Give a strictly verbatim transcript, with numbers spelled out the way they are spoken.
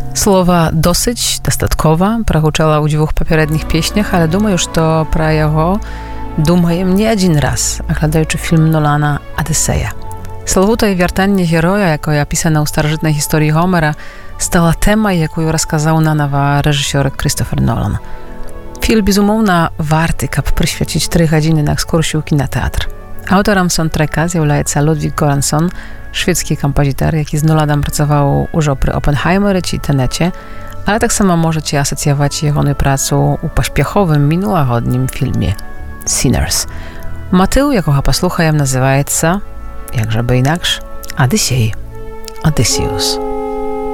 Слова «досить», «достаткова» прагучала ў дзвюх папярэдніх песнях, але думаю, што пра яго думаем не адзін раз, аглядаючы фільм Нолана «Адысея». Славутае вяртанне героя, якое апісана ў старажытнай гісторыі Гомера, стала тэмай, якую расказаў нанава рэжысёр Крыстофер Нолан. Фільм, безумоўна, варты, каб прысвяціць тры гадзіны на экскурсію ў кінатэатр. Аўтарам саундтрэка з'яўляецца Ludwig Göransson, шведскі кампазітар, які з Ноланом працаваў ужо пры Опенхаймеры ці Тенеце, ale tak samo możecie asocjować jego pracę u pośpiechowym minułagodnim filmie Sinners. Motył, jakiego posłuchajem, nazywa się, jak żeby inaksz, Odysseus. Odysseus.